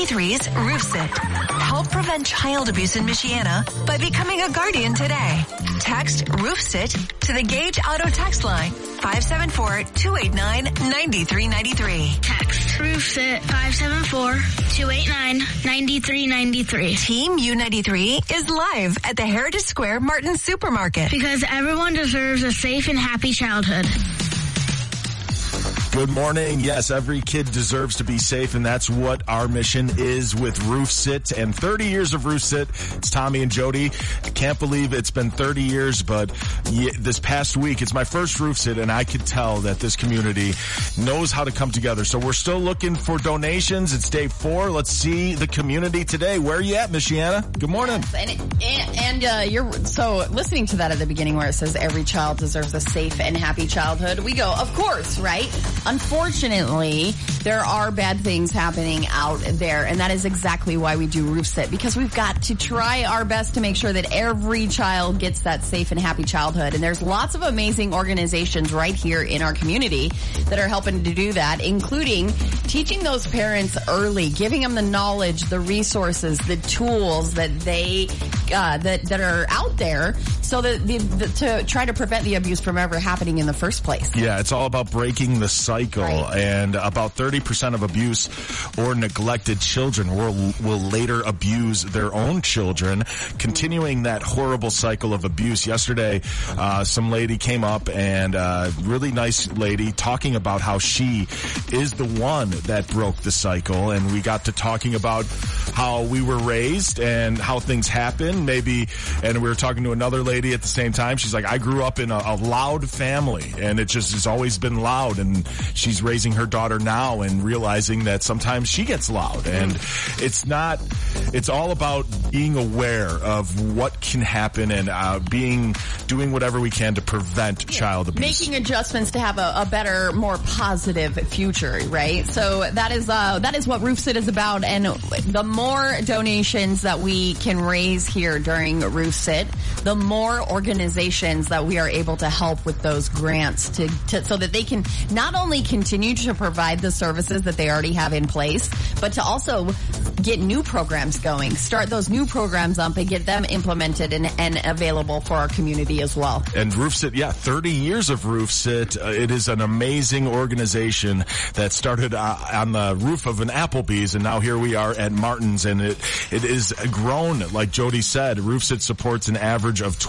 U93's Roof Sit. Help prevent child abuse in Michiana by becoming a guardian today. Text Roof Sit to the Gage Auto text line 574-289-9393. Text Roof Sit 574-289-9393. Team U93 is live at the Heritage Square Martin Supermarket. Because everyone deserves a safe and happy childhood. Good morning. Yes, every kid deserves to be safe, and that's what our mission is with Roof Sit. And 30 years of Roof Sit. It's Tommy and Jody. I can't believe it's been 30 years, but this past week, it's my first Roof Sit, and I could tell that this community knows how to come together. So we're still looking for donations. It's day 4. Let's see the community today. Where are you at, Michiana? Good morning. Yes, and you're so listening to that at the beginning where it says every child deserves a safe and happy childhood. We go, of course, right? Unfortunately, there are bad things happening out there, and that is exactly why we do Roof Sit, because we've got to try our best to make sure that every child gets that safe and happy childhood. And there's lots of amazing organizations right here in our community that are helping to do that, including teaching those parents early, giving them the knowledge, the resources, the tools that they that are out there, so that to try to prevent the abuse from ever happening in the first place. Yeah, it's all about breaking the cycle, right. And about 30% of abuse or neglected children will later abuse their own children, continuing that horrible cycle of abuse. Yesterday, some lady came up, and really nice lady, talking about how she is the one that broke the cycle, and we got to talking about how we were raised and how things happen, maybe, and we were talking to another lady at the same time. She's like, I grew up in a loud family, and it just has always been loud, and she's raising her daughter now and realizing that sometimes she gets loud, and it's all about being aware of what can happen and doing whatever we can to prevent child abuse. Making adjustments to have a better, more positive future, right? So that is what Roof Sit is about, and the more donations that we can raise here during Roof Sit, the more organizations that we are able to help with those grants so that they can not only continue to provide the services that they already have in place, but to also get new programs going, start those new programs up and get them implemented and available for our community as well. And Roof Sit, 30 years of Roof Sit. It is an amazing organization that started on the roof of an Applebee's, and now here we are at Martin's, and it is grown. Like Jody said, Roof Sit supports an average of